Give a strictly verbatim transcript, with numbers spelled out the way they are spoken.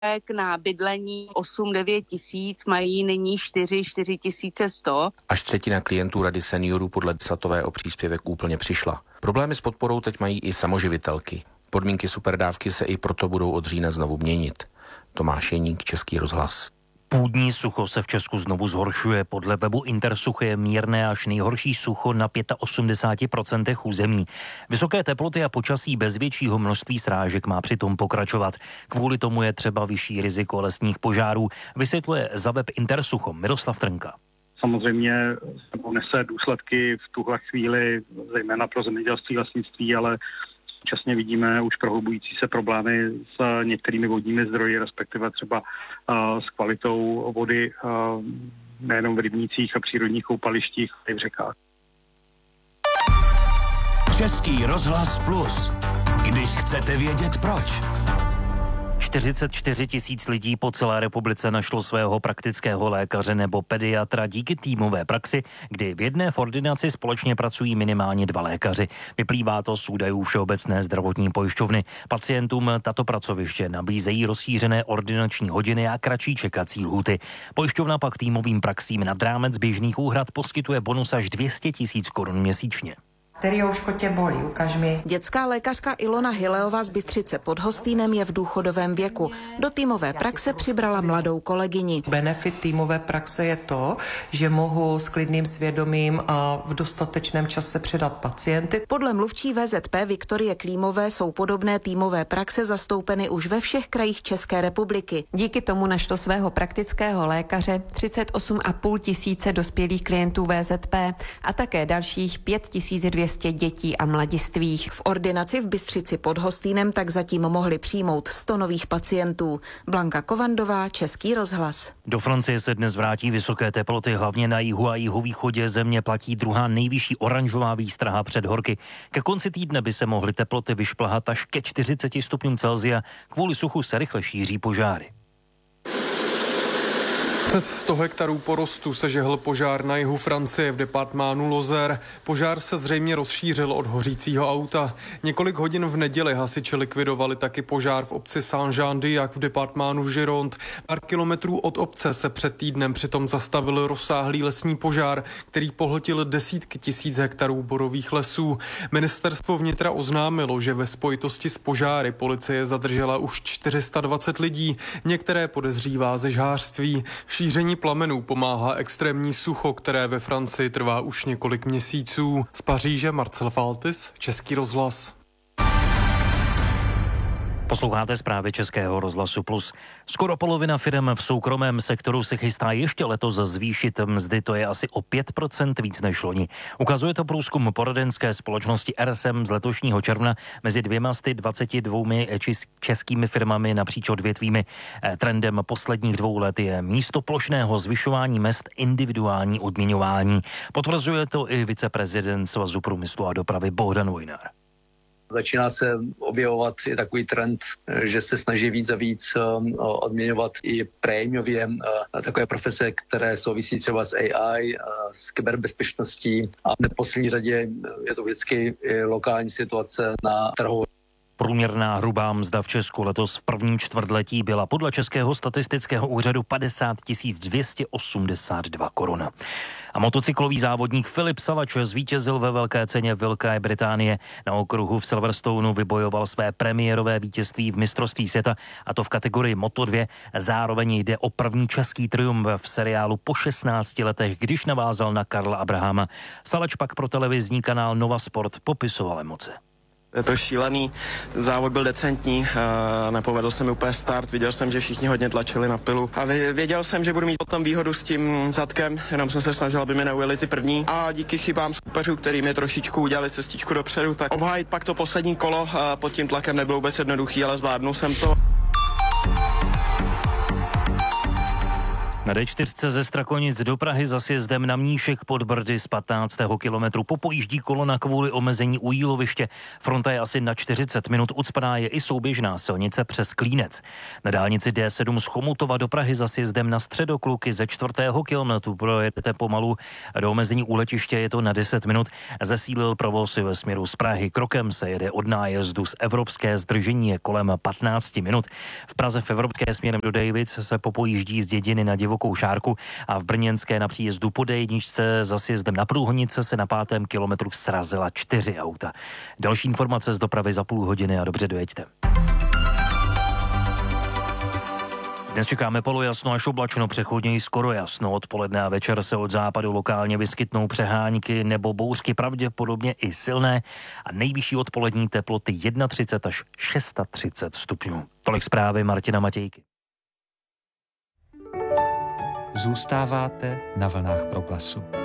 na bydlení osm devět tisíc, mají nyní čtyři čtyři tisíce sto. Až třetina klientů Rady seniorů podle Satové o příspěvek úplně přišla. Problémy s podporou teď mají i samoživitelky. Podmínky superdávky se i proto budou od října znovu měnit. Tomáš Jeník, Český rozhlas. Půdní sucho se v Česku znovu zhoršuje. Podle webu Intersuch je mírné až nejhorší sucho na osmdesát pět procent území. Vysoké teploty a počasí bez většího množství srážek má přitom pokračovat. Kvůli tomu je třeba vyšší riziko lesních požárů, vysvětluje za web Intersucho Miroslav Trnka. Samozřejmě nese důsledky v tuhle chvíli, zejména pro zemědělství, lesnictví, ale současně vidíme už prohlubující se problémy s některými vodními zdroji, respektive třeba uh, s kvalitou vody uh, nejenom v rybnících a přírodních koupalištích, ale i v řekách. Český rozhlas Plus. Když chcete vědět proč. čtyřicet čtyři tisíc lidí po celé republice našlo svého praktického lékaře nebo pediatra díky týmové praxi, kdy v jedné v ordinaci společně pracují minimálně dva lékaři. Vyplývá to z údajů Všeobecné zdravotní pojišťovny. Pacientům tato pracoviště nabízejí rozšířené ordinační hodiny a kratší čekací lhůty. Pojišťovna pak týmovým praxím nad rámec běžných úhrad poskytuje bonus až dvě stě tisíc korun měsíčně. Teriouško tě bolí, ukaž mi. Dětská lékařka Ilona Hileová z Bystřice pod Hostýnem je v důchodovém věku. Do týmové praxe přibrala mladou kolegyni. Benefit týmové praxe je to, že mohu s klidným svědomím a v dostatečném čase předat pacienty. Podle mluvčí V Z P Viktorie Klímové jsou podobné týmové praxe zastoupeny už ve všech krajích České republiky. Díky tomu našlo svého praktického lékaře třicet osm a půl tisíce dospělých klientů V Z P a také dalších pět tisíc dvě stě dětí a mladistvých. V ordinaci v Bystřici pod Hostýnem tak zatím mohli přijmout sto nových pacientů. Blanka Kovandová, Český rozhlas. Do Francie se dnes vrátí vysoké teploty, hlavně na jihu a jihovýchodě země platí druhá nejvyšší oranžová výstraha před horky. Ke konci týdne by se mohly teploty vyšplhat až ke čtyřiceti stupňům Celsia. Kvůli suchu se rychle šíří požáry. Přes sto hektarů porostu se žehl požár na jihu Francie v departmánu Lozère. Požár se zřejmě rozšířil od hořícího auta. Několik hodin v neděli hasiči likvidovali taky požár v obci Saint-Jean-d'Yac v departmánu Gironde. Pár kilometrů od obce se před týdnem přitom zastavil rozsáhlý lesní požár, který pohltil desítky tisíc hektarů borových lesů. Ministerstvo vnitra oznámilo, že ve spojitosti s požáry policie zadržela už čtyři sta dvacet lidí, některé podezřívá ze žhářství. Šíření plamenů pomáhá extrémní sucho, které ve Francii trvá už několik měsíců. Z Paříže Marcel Faltis, Český rozhlas. Posloucháte zprávy Českého rozhlasu Plus. Skoro polovina firm v soukromém sektoru se chystá ještě letos zvýšit mzdy, to je asi o pět procent víc než loni. Ukazuje to průzkum poradenské společnosti R S M z letošního června mezi dvěma sty dvaceti dvoumi českými firmami napříč odvětvími. Trendem posledních dvou let je místo plošného zvyšování mezd individuální odměňování. Potvrzuje to i viceprezident Svazu průmyslu a dopravy Bohdan Vojnár. Začíná se objevovat i takový trend, že se snaží víc a víc odměňovat i prémiově takové profese, které souvisí třeba s A I, s kyberbezpečností a v neposlední řadě je to vždycky i lokální situace na trhu. Průměrná hrubá mzda v Česku letos v prvním čtvrtletí byla podle Českého statistického úřadu padesát tisíc dvě stě osmdesát dva korun. A motocyklový závodník Filip Salač zvítězil ve velké ceně Velké Británie. Na okruhu v Silverstoneu vybojoval své premiérové vítězství v mistrovství světa, a to v kategorii Moto dva. Zároveň jde o první český triumf v seriálu po šestnácti letech, když navázal na Karla Abrahama. Salač pak pro televizní kanál Nova Sport popisoval emoce. Je to šílený, ten závod byl decentní, nepovedl se mi úplně start, viděl jsem, že všichni hodně tlačili na pilu a věděl jsem, že budu mít potom výhodu s tím zadkem, jenom jsem se snažil, aby mi neujeli ty první a díky chybám soupeřů, který mi trošičku udělali cestičku dopředu, tak obhájit pak to poslední kolo pod tím tlakem nebylo vůbec jednoduchý, ale zvládnul jsem to. Na dé čtyři ze Strakonic do Prahy za sjezdem na Mníšek pod Brdy z patnáctého kilometru popojíždí kolona kvůli omezení u jíloviště. Fronta je asi na čtyřicet minut, ucpaná je i souběžná silnice přes Klínec. Na dálnici dé sedm z Chomutova do Prahy za sjezdem na Středokluky ze čtvrtého kilometru projedete pomalu. Do omezení u letiště je to na deset minut. Zesílil provoz ve směru z Prahy. Krokem se jede od nájezdu z Evropské, zdržení je kolem patnáct minut. V Praze v Evropské směrem do Davids se popojíždí z Dědiny na Divokou Šárku a v Brněnské na příjezdu po dé jedničce za sjezdem na Průhonice se na pátém kilometru srazila čtyři auta. Další informace z dopravy za půl hodiny a dobře dojeďte. Dnes čekáme polojasno až oblačno, přechodně i skoro jasno. Odpoledne a večer se od západu lokálně vyskytnou přehánky nebo bouřky, pravděpodobně i silné, a nejvyšší odpolední teploty třicet jedna až třicet šest stupňů. Tolik zprávy Martina Matějky. Zůstáváte na vlnách Proglasu.